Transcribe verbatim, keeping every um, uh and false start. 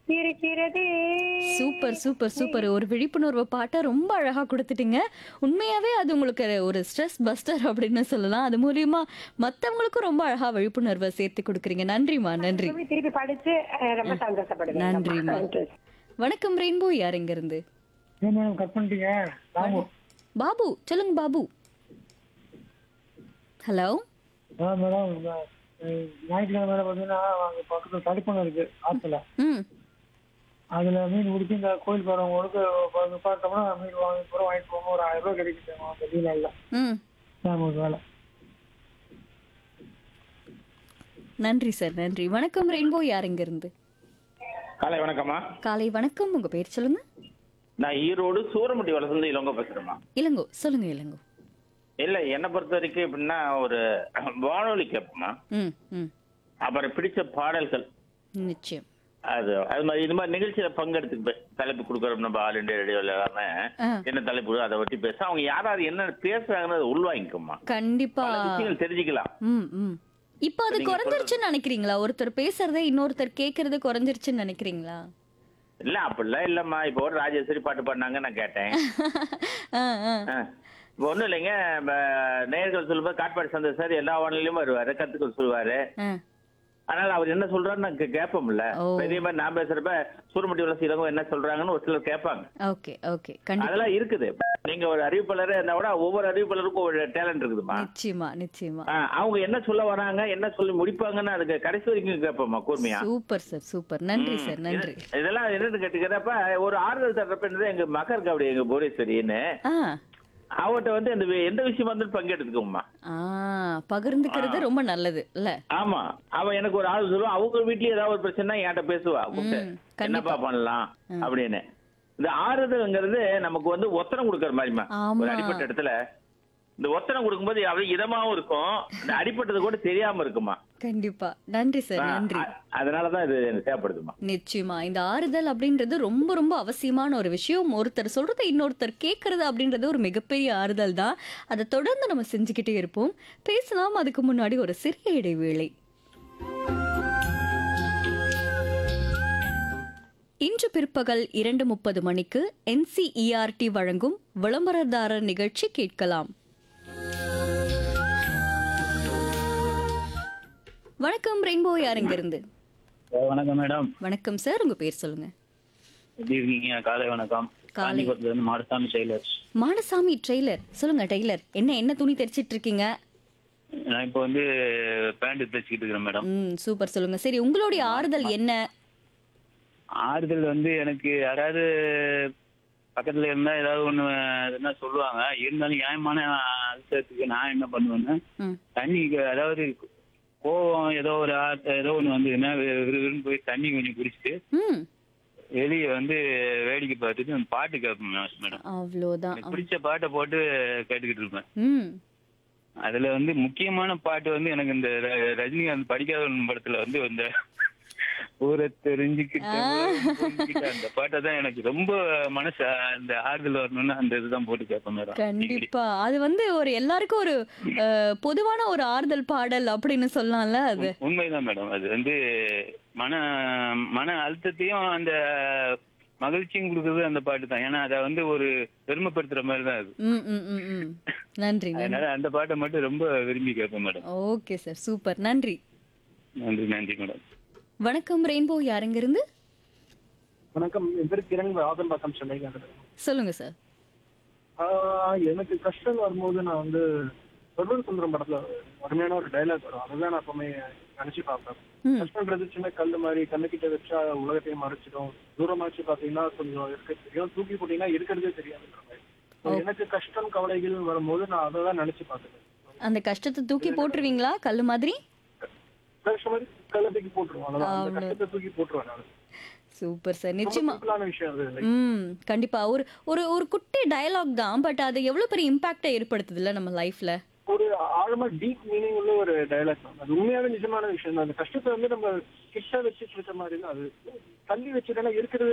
இருக்கிறதே. Super, super, super. ஒரு விழிப்புணர்வு பாட்ட ரொம்ப அழகா குடுத்துட்டீங்க. உண்மையாவே அது உங்களுக்கு ஒரு ஸ்ட்ரெஸ் பஸ்டர் அப்படின்னு சொல்லலாம். அது மூலியமா மத்தவங்களுக்கும் ரொம்ப அழகா விழிப்புணர்வ சேர்த்து குடுக்குறீங்க. நன்றிம்மா, நன்றி. திருப்பி திருப்பி படிச்சு அஹ், ரொம்ப சந்தோஷப்படுவேன். நன்றிம்மா. நன்றி. வணக்கம் ரெயின்போ, யார் இருந்து? ஏன் மேடம் கட் பண்ணிட்டீங்க? ராமு. பாபு, சொல்லுங்க பாபு. ஹலோ. அதான் மேடம் இந்த, அஹ், ஞாயிற்றுக்கிழமை மேடம் பார்த்தீங்கன்னா அங்கே பக்கத்தில் தடுப்பணம் இருக்கு ஆற்றுல. ம். அதில் மீன் பிடிச்சி இந்த கோயில் போகிறவங்களுக்கு பார்த்தோம்னா மீன் வாங்கி கூட வாங்கிட்டு போங்க, ஒரு ஆயிரம் ரூபாய் கிடைக்குது அந்த லீவ் நாளில். ம். நமக்கு வேலை. நன்றி சார், நன்றி. வணக்கம் ரெயின்போ, யார் இருந்து? காலை வணக்கம்மா. காலை வணக்கம். உங்க பேர் சொல்லுங்க. நான் ஈரோடு சூரமுட்டி வளர்ந்து இளங்கோ பேசுறேம்மா. இளங்கோ, சொல்லுங்க இளங்கோ. இல்ல என்னை பொறுத்த வரைக்கும் எப்படின்னா ஒரு வானொலி கேட்போம்மா. ம், ம். அப்புறம் பிடிச்ச பாடல்கள் நிச்சயம். அது அது மாதிரி இது மாதிரி நிகழ்ச்சியில பங்கெடுத்து தலைப்பு கொடுக்குறோம் நம்ம ஆல் இண்டியா ரேடியோல எல்லாமே. ஆ. என்ன தலைப்பு அதை ஒட்டி பேச அவங்க யார் யார் என்ன பேசுறாங்கன்னு அதை உள்வாங்கிக்கும்மா. கண்டிப்பா. பல விஷயங்கள் தெரிஞ்சுக்கலாம். ம், ம். இப்போ அது நீங்க குறைஞ்சிருச்சுன்னு நினைக்கிறீங்களா? ஒருத்தர் பேசுறதை இன்னொருத்தர் கேக்குறது குறைஞ்சிருச்சுன்னு நினைக்கிறீங்களா? இல்ல அப்படிலாம் இல்லம்மா. இப்போ ஒரு ராஜேஸ்வரி பாட்டு பாடினாங்க, நான் கேட்டேன். ஆ, ஆ. ஆ. இப்போ ஒண்ணும் இல்லைங்க. ம, நேயர்கள் சொல்லும்போது காட்பாடி சந்தர் சார் எல்லா வானிலையும் வருவாரு, கத்துக்கள் சொல்லுவாரு. ஆ. அதனால அவர் என்ன சொல்றாருன்னு நான் கே- கேட்போம்ல. ஓ. பெரிய மாதிரி நான் பேசுறப்ப சூரமுட்டி வளர்ச்சி இளங்கோ என்ன சொல்றாங்கன்னு ஒரு சிலர் கேட்பாங்க. Okay, okay. கண்டிப்பா. அதெல்லாம் இருக்குது. நீங்க ஒரு அறிவிப்பாளர் என்ன விட ஒவ்வொரு அறிவிப்பாளருக்கும் ஒரு டேலண்ட் இருக்குதுமா. நிச்சயமா, நிச்சயமா. அவங்க என்ன சொல்ல வராங்க, என்ன சொல்லி முடிப்பாங்கன்னு அதுக்கு கடைசி வரைக்கும் கேட்போம்மா கூர்மையா. Super sir, super. நன்றி ம். சார், நன்றி. இது- இதெல்லாம் என்னன்னு கேட்டுக்கிறப்ப ஒரு ஆறுதல் தர்றப்ப எங்க மகர் கபடி எங்க புவனேஸ்வரின்னு ஆ. அவட்ட வந்து இந்த வி- எந்த விஷயம் வந்து பங்கெடுத்துக்கோம்மா. ஆ, பகிர்ந்துக்கிறது ரொம்ப நல்லது இல்ல? ஆமா, அவ எனக்கு ஒரு ஆள் சொல்லுவா. அவங்க வீட்லயே ஏதாவது ஒரு பிரச்சனை என்கிட்ட பேசுவா. கூப்பிட்டு, ம், கண்டிப்பா. என்னப்பா பண்ணலாம் அப்படின்னு. இந்த ஆறுதல்ங்கிறது நமக்கு வந்து ஒத்தனம் கொடுக்கற மாதிரிமா. ஆமா. ஒரு அடிப்பட்ட இடத்துல இந்த ஒத்தனம் கொடுக்கும்போது அவ்வளவு இதமாவும் இருக்கும், இந்த அடிப்பட்டது கூட தெரியாம இருக்குமா. கண்டிப்பா. நன்றி சார், நன்றி. அ- அதனாலதான் இது எனக்கு தேவைப்படுதுமா. நிச்சயமா. இந்த ஆறுதல் அப்படின்றது ரொம்ப ரொம்ப அவசியமான ஒரு விஷயம். ஒருத்தர் சொல்றதை இன்னொருத்தர் கேட்கறது அப்படின்றது ஒரு மிகப்பெரிய ஆறுதல் தான். அதை தொடர்ந்து நம்ம செஞ்சுக்கிட்டே இருப்போம். பேசலாம். அதுக்கு முன்னாடி ஒரு சிறிய இடைவேளை. இன்று பிற்பகல் இரண்டு முப்பது மணிக்கு என்சிஇஆர்டி வழங்கும் விளம்பரதாரர் நிகழ்ச்சி கேட்கலாம். வணக்கம் ரெயின்போ, யார் இருந்து? வணக்கம் மேடம். வணக்கம் சார், உங்க பேர் சொல்லுங்க. எப்படி இருக்கீங்க? காலை வணக்கம். காலை. காஞ்சிபுரத்துல இருந்து மாடசாமி டெய்லர். மாடசாமி டெய்லர், சொல்லுங்க டெய்லர். என்ன என்ன துணி தைச்சிட்டு இருக்கீங்க? நான் இப்போ வந்து பேண்ட் தைச்சிக்கிட்டு இருக்கிறேன் மேடம். ம், சூப்பர். சொல்லுங்க. சரி, உங்களுடைய ஆறுதல் என்ன? ஆறுதல் வந்து எனக்கு யாராவது பக்கத்துல இருந்தா ஏதாவது ஒண்ணு என்ன சொல்லுவாங்க, இருந்தாலும் நியாயமான அழுத்தத்துக்கு நான் என்ன பண்ணுவேன்னா, ம், தண்ணி அதாவது கோவம் ஏதோ ஒரு ஆத்த- ஏதோ ஒண்ணு வந்ததுன்னா விறுவிறுன்னு போய் தண்ணி கொஞ்சம் குடிச்சிட்டு ம். வெளியே வந்து வேடிக்கை பார்த்துட்டு பாட்டு கேட்பேன் மேடம். அவ்வளோதான். எனக்கு பிடிச்ச பாட்டை போட்டு கேட்டுக்கிட்டு இருப்பேன். ம். அதுல வந்து முக்கியமான பாட்டு வந்து எனக்கு இந்த ர- ரஜினிகாந்த் படிக்காத படத்துல வந்து இந்த ஊரை தெரிஞ்சுக்கிட்ட அந்த பாட்டை தான் எனக்கு ரொம்ப மனசு அந்த ஆறுதல் வரணும்னு அந்த இதுதான் போட்டு கேட்பேன் மேடம். கண்டிப்பா. அது வந்து ஒரு எல்லாருக்கும் ஒரு அஹ், பொதுவான ஒரு ஆறுதல் பாடல் அப்படின்னு சொல்லலாம்ல அது. உண்- உண்மைதான் மேடம். அது வந்து மன மன அழுத்தத்தையும் அந்த மகிழ்ச்சியும் கொடுக்குறது அந்த பாட்டு தான். ஏன்னா அதை வந்து ஒரு பெருமைப்படுத்துற மாதிரி தான் அது. ம், ம், ம், ம். நன்றி, நன்றி. அதனால அந்த பாட்டை மட்டும் ரொம்ப விரும்பி கேட்பேன் மேடம். Okay sir, super. நன்றி. நன்றி நன்றி மேடம். வணக்கம் ரெயின்போ, யாருங்க இருந்து? வணக்கம். என் பேர் கிரண், ஆதம்பாக்கம் சென்னை. சொல்லுங்க சார். எனக்கு கஷ்டம் வரும்போது நான் வந்து சொல்வன் சுந்தரம் படத்துல அருமையான ஒரு டைலாக் வரும். அதுதான் நான் எப்பவுமே நினைச்சு பார்ப்பேன். ம், கஷ்டன்றது சின்ன கல் மாதிரி, கண்ணுக்கிட்ட வச்சா உலகத்தையும் மறைச்சிடும். தூரமாச்சு பாத்தீங்கன்னா கொஞ்சம் இருக்க தெரியும், தூக்கி போட்டீங்கன்னா இருக்கிறதே தெரியாதுன்ற மாதிரி. So, எனக்கு கஷ்டம் கவலைகள் வரும்போது நான் அதை தான் நினைச்சு பார்த்துட்டேன். அந்த கஷ்டத்தை தூக்கி போட்டுருவீங்களா கல்லு மாதிரி? கஷ்டம் மாதிரி கல்லை தூக்கி போட்டுருவோம். அவ்வளவுதான். அந்த அவ்வளவு. கஷ்டத்தை தூக்கி போட்டுருவேன் நான். சூப்பர் சார், ரொம்ப நிச்சயமா. சிம்பிளான விஷயம் அது இல்லை. ம், கண்டிப்பா. ஒரு ஒரு ஒரு குட்டி டயலாக் தான், பட் அது எவ்வளவு பெரிய இம்பாக்டை ஏற்படுத்துதுல்ல நம்ம லைஃப்ல. ஒரு ஆழமா டீப் மீனிங் உள்ள ஒரு டயலாக் தான். அது உண்மையாவே நிஜமான விஷயம் தான். அந்த கஷ்டத்தை வந்து நம்ம கிட்ட வச்சுட்டு இருக்க மாதிரி தான். அது தள்ளி வச்சுட்டா இருக்கிறது